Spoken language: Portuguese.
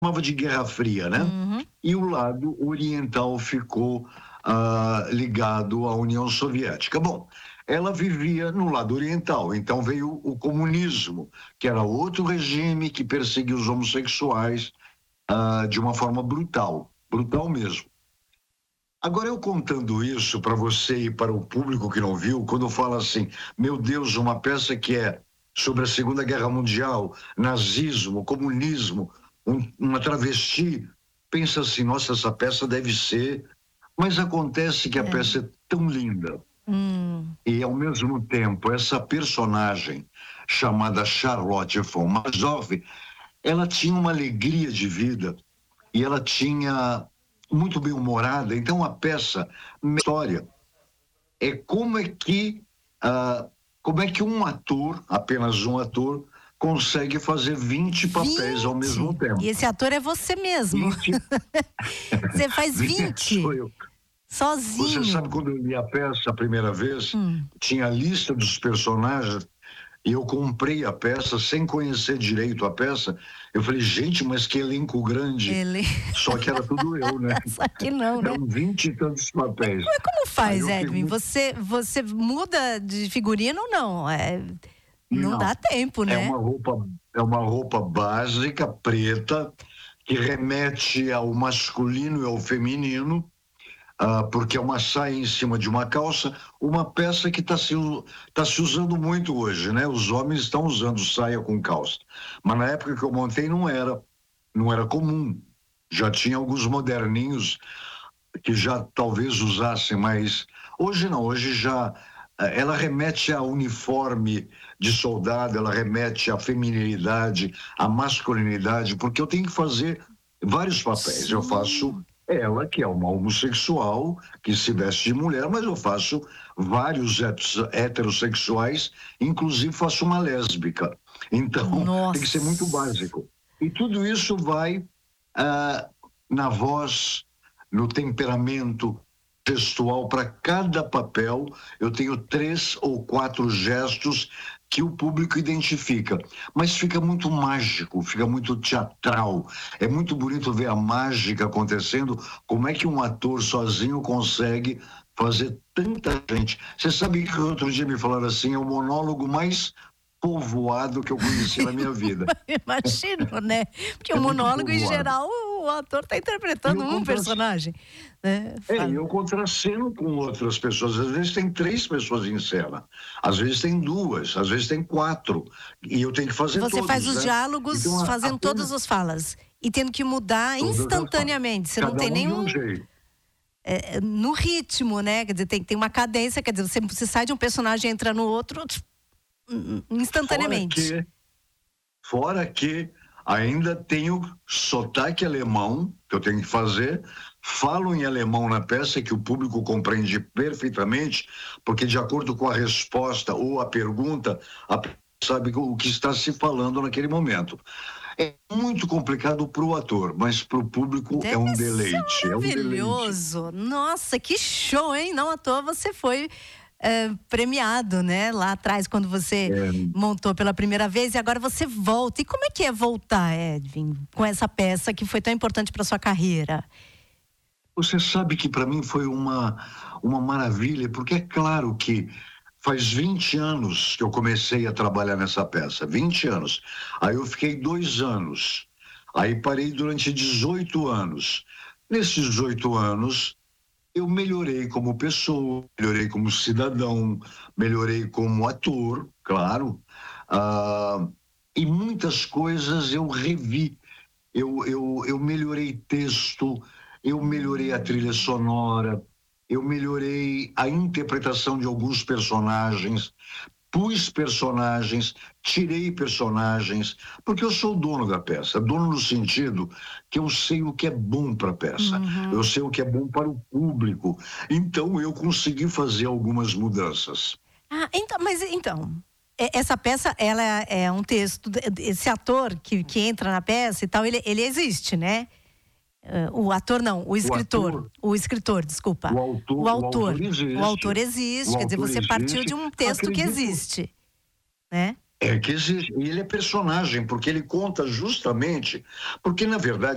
chamava de Guerra Fria, né? Uhum. E o lado oriental ficou ligado à União Soviética. Bom, ela vivia no lado oriental, então veio o comunismo, que era outro regime que perseguia os homossexuais de uma forma brutal, brutal mesmo. Agora, eu contando isso para você e para o público que não viu, quando eu falo assim, meu Deus, uma peça que é sobre a Segunda Guerra Mundial, nazismo, comunismo, uma travesti, pensa assim, nossa, essa peça deve ser... Mas acontece que a peça é tão linda. E, ao mesmo tempo, essa personagem chamada Charlotte von Massow, ela tinha uma alegria de vida e ela tinha muito bem-humorada. Então, a peça, a história, é como é que um ator, apenas um ator, consegue fazer 20 papéis ao mesmo tempo. E esse ator é você mesmo. 20. Você faz 20. Sou eu. Sozinho. Você sabe, quando eu li a peça a primeira vez, tinha a lista dos personagens e eu comprei a peça sem conhecer direito a peça. Eu falei, gente, mas que elenco grande. Só que era tudo eu, né? Só que não, né? Eram 20 e tantos papéis. Mas como faz, Edwin? Você muda de figurino ou não? Não dá tempo, né? É uma roupa básica, preta, que remete ao masculino e ao feminino, porque é uma saia em cima de uma calça, uma peça que está se usando muito hoje, né? Os homens estão usando saia com calça. Mas na época que eu montei não era comum. Já tinha alguns moderninhos que já talvez usassem, mas hoje não, hoje já... Ela remete a uniforme de soldado, ela remete à feminilidade, à masculinidade, porque eu tenho que fazer vários papéis. Sim. Eu faço ela, que é uma homossexual, que se veste de mulher, mas eu faço vários heterossexuais, inclusive faço uma lésbica. Então, tem que ser muito básico. E tudo isso vai na voz, no temperamento gestual. Para cada papel, eu tenho 3 ou 4 gestos que o público identifica, mas fica muito mágico, fica muito teatral. É muito bonito ver a mágica acontecendo. Como é que um ator sozinho consegue fazer tanta gente? Você sabe que outro dia me falaram assim, é o monólogo mais povoado que eu conheci na minha vida. Imagino, né? Porque o monólogo, em geral, o ator está interpretando um personagem. Né? Eu contraceno com outras pessoas. Às vezes tem 3 pessoas em cena, às vezes tem 2, às vezes tem 4. E eu tenho que fazer todos. Você faz os diálogos, então, fazendo todas as falas. E tendo que mudar instantaneamente. Você não tem nenhum... no ritmo, né? Quer dizer, tem uma cadência. Quer dizer, você sai de um personagem e entra no outro... instantaneamente. Fora que ainda tenho sotaque alemão que eu tenho que fazer, falo em alemão na peça que o público compreende perfeitamente, porque de acordo com a resposta ou a pergunta, a pessoa sabe o que está se falando naquele momento. É muito complicado para o ator, mas para o público é um deleite. Maravilhoso! Nossa, que show, hein? Não à toa você foi premiado, né? Lá atrás, quando você montou pela primeira vez, e agora você volta. E como é que é voltar, Edwin, com essa peça que foi tão importante para sua carreira? Você sabe que para mim foi uma maravilha, porque é claro que faz 20 anos que eu comecei a trabalhar nessa peça, 20 anos. Aí eu fiquei 2 anos, aí parei durante 18 anos. Nesses 18 anos, eu melhorei como pessoa, melhorei como cidadão, melhorei como ator, claro, e muitas coisas eu revi. Eu melhorei texto, eu melhorei a trilha sonora, eu melhorei a interpretação de alguns personagens, pus personagens, tirei personagens, porque eu sou o dono da peça, dono no sentido que eu sei o que é bom para a peça, eu sei o que é bom para o público, então eu consegui fazer algumas mudanças. Então, essa peça, ela é um texto, esse ator que entra na peça e tal, ele existe, né? O ator não, o escritor. O escritor, desculpa. O autor existe. O autor existe, quer dizer, você partiu de um texto que existe, né? Que existe. E ele é personagem, porque ele conta justamente, porque na verdade